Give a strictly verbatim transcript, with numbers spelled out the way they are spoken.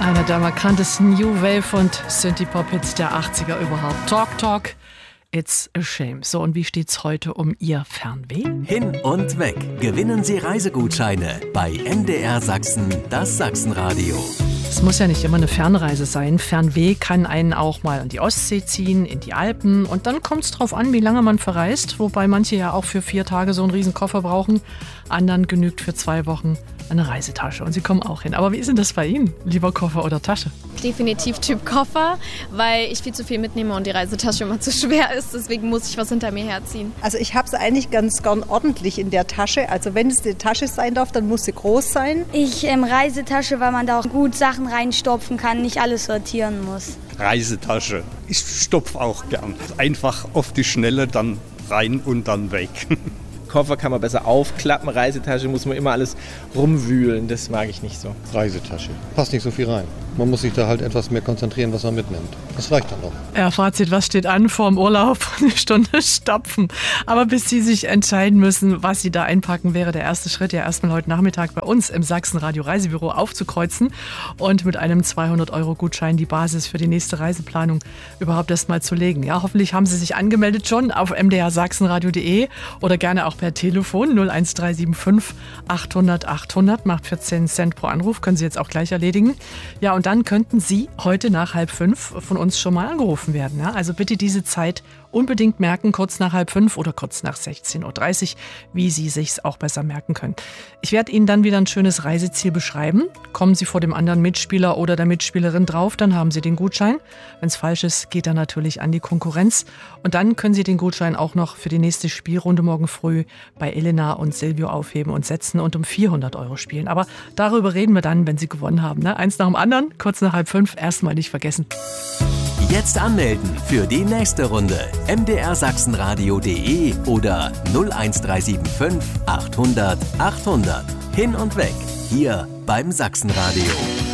Einer der markantesten New Wave und Synthie-Pop-Hits der achtziger überhaupt. Talk Talk, it's a shame. So, und wie steht's heute um Ihr Fernweh? Hin und weg. Gewinnen Sie Reisegutscheine bei M D R Sachsen, das Sachsenradio. Es muss ja nicht immer eine Fernreise sein. Fernweh kann einen auch mal an die Ostsee ziehen, in die Alpen. Und dann kommt es drauf an, wie lange man verreist. Wobei manche ja auch für vier Tage so einen riesen Koffer brauchen. Anderen genügt für zwei Wochen eine Reisetasche. Und Sie kommen auch hin. Aber wie ist denn das bei Ihnen? Lieber Koffer oder Tasche? Definitiv Typ Koffer, weil ich viel zu viel mitnehme und die Reisetasche immer zu schwer ist. Deswegen muss ich was hinter mir herziehen. Also ich habe es eigentlich ganz gern ordentlich in der Tasche. Also wenn es eine Tasche sein darf, dann muss sie groß sein. Ich ähm, Reisetasche, weil man da auch gut Sachen reinstopfen kann, nicht alles sortieren muss. Reisetasche. Ich stopfe auch gern. Einfach auf die Schnelle, dann rein und dann weg. Koffer kann man besser aufklappen, Reisetasche muss man immer alles rumwühlen, das mag ich nicht so. Reisetasche, passt nicht so viel rein. Man muss sich da halt etwas mehr konzentrieren, was man mitnimmt. Das reicht dann doch. Ja, Fazit, was steht an vorm Urlaub? Eine Stunde stopfen. Aber bis Sie sich entscheiden müssen, was Sie da einpacken, wäre der erste Schritt ja erstmal heute Nachmittag bei uns im Sachsenradio Reisebüro aufzukreuzen und mit einem zweihundert Euro Gutschein die Basis für die nächste Reiseplanung überhaupt erst mal zu legen. Ja, hoffentlich haben Sie sich angemeldet schon auf m d r sachsenradio punkt d e oder gerne auch per Telefon null eins drei sieben fünf achthundert achthundert, macht vierzehn Cent pro Anruf, können Sie jetzt auch gleich erledigen. Ja, und dann könnten Sie heute nach halb fünf von uns schon mal angerufen werden. Ja? Also bitte diese Zeit unbedingt merken, kurz nach halb fünf oder kurz nach sechzehn Uhr dreißig, wie Sie sich's auch besser merken können. Ich werde Ihnen dann wieder ein schönes Reiseziel beschreiben. Kommen Sie vor dem anderen Mitspieler oder der Mitspielerin drauf, dann haben Sie den Gutschein. Wenn es falsch ist, geht er natürlich an die Konkurrenz. Und dann können Sie den Gutschein auch noch für die nächste Spielrunde morgen früh bei Elena und Silvio aufheben und setzen und um vierhundert Euro spielen. Aber darüber reden wir dann, wenn Sie gewonnen haben. Ne? Eins nach dem anderen, kurz nach halb fünf, erstmal nicht vergessen. Jetzt anmelden für die nächste Runde. m d r sachsenradio punkt d e oder null eins drei sieben fünf achthundert achthundert. Hin und weg, hier beim Sachsenradio.